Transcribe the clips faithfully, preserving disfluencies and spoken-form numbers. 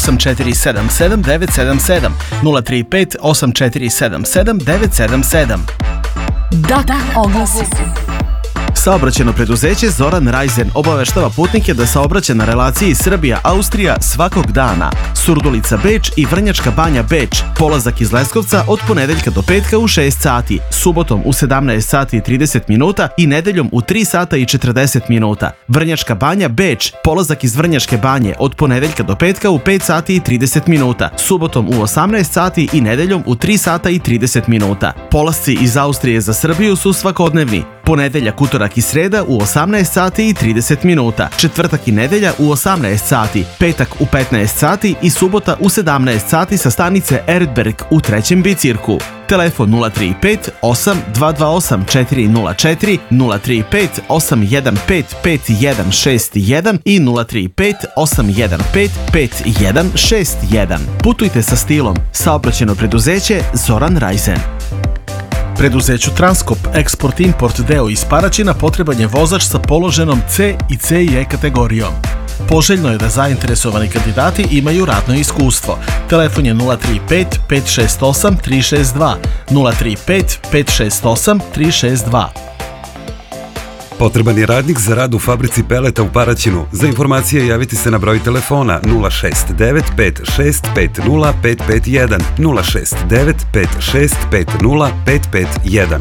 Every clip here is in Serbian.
osam četiri sedam sedam devet sedam sedam, nula tri pet osam četiri sedam sedam devet sedam sedam. Da, da, oglasi. Saobraćajno preduzeće Zoran Rajzen obaveštava putnike da saobraća na relaciji Srbija-Austrija svakog dana. Surdulica Beč i Vrnjačka Banja Beč. Polazak iz Leskovca od ponedeljka do petka u šest sati, subotom u sedamnaest sati i trideset minuta i nedeljom u tri sata i četrdeset minuta. Vrnjačka Banja Beč. Polazak iz Vrnjačke Banje od ponedeljka do petka u pet sati i trideset minuta, subotom u osamnaest sati i nedeljom u tri sata i trideset minuta. Polasci iz Austrije za Srbiju su svakodnevni. Ponedeljak, utorak i sreda u osamnaest sati i trideset minuta, četvrtak i nedelja u osamnaest sati, petak u petnaest sati i subota u sedamnaest sati sa stanice Erdberg u trećem bicirku. Telefon nula tri pet osam dva dva osam četiri nula četiri, nula tri pet osam jedan pet pet jedan šest jedan i nula tri pet osam jedan pet pet jedan šest jedan. Putujte sa stilom. Saobraćajno preduzeće Zoran Rajzen. Preduzeću Transkop Eksport-Import deo iz Paraćina potreban je vozač sa položenom C i C i E kategorijom. Poželjno je da zainteresovani kandidati imaju radno iskustvo. Telefon je nula tri pet pet šest osam tri šest dva, nula tri pet pet šest osam tri šest dva. Potreban je radnik za rad u fabrici peleta u Paraćinu. Za informacije javiti se na broj telefona nula šest devet pet šest pet nula pet pet jedan, nula šest devet pet šest pet nula pet pet jedan.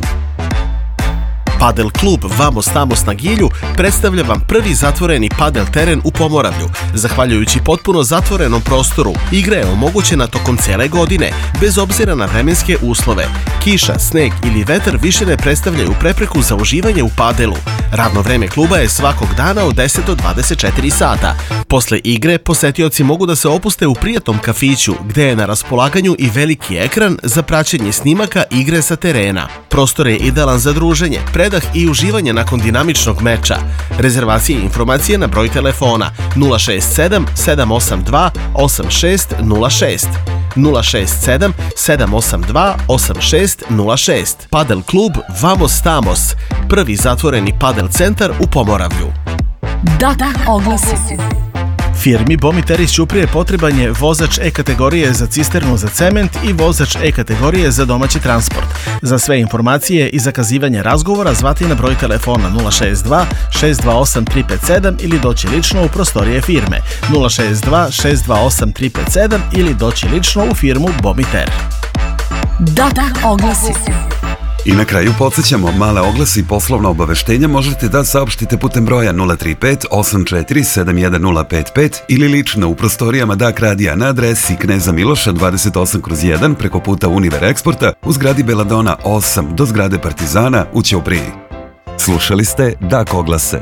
Padel klub Vamos Tamos na Gilju predstavlja vam prvi zatvoreni padel teren u Pomoravlju. Zahvaljujući potpuno zatvorenom prostoru, igra je omogućena tokom cele godine, bez obzira na vremenske uslove. Kiša, sneg ili vetar više ne predstavljaju prepreku za uživanje u padelu. Radno vreme kluba je svakog dana od deset do dvadeset četiri sata. Posle igre, posetioci mogu da se opuste u prijatnom kafiću, gde je na raspolaganju i veliki ekran za praćenje snimaka igre sa terena. Prostor je idealan za druženje, predah i uživanje nakon dinamičnog meča. Rezervacije i informacije na broj telefona nula šest sedam sedam osam dva osam šest nula šest, nula šest sedam sedam osam dva osam šest nula šest. Padel klub Vamos Tamos, prvi zatvoreni padel centar u Pomoravlju. Da, da, oglasi. Firmi Bomiter iz Ćuprije potreban je vozač E kategorije za cisternu za cement i vozač E kategorije za domaći transport. Za sve informacije i zakazivanje razgovora zvati na broj telefona nula šest dva šest dva osam tri pet sedam ili doći lično u prostorije firme nula šest dva šest dva osam tri pet sedam ili doći lično u firmu Bomiter. Da, da, oglasi. I na kraju podsjećamo, male oglasi i poslovna obaveštenja možete da saopštite putem broja nula tri pet osam četiri sedam jedan nula pet pet ili lično u prostorijama Dak radija na adresi Kneza Miloša dvadeset osam kroz jedan preko puta Univer Eksporta u zgradi Beladona osam do zgrade Partizana u Ćupriji. Slušali ste Dak oglase.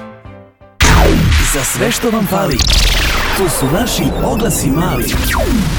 Za sve što vam fali, tu su naši oglasi mali.